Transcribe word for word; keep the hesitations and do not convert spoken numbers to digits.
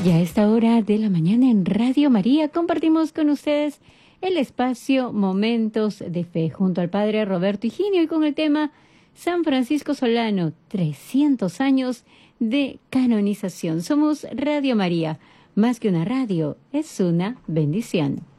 Y a esta hora de la mañana en Radio María compartimos con ustedes el espacio Momentos de Fe junto al Padre Roberto Higinio y con el tema San Francisco Solano, trescientos años de canonización. Somos Radio María, más que una radio, es una bendición.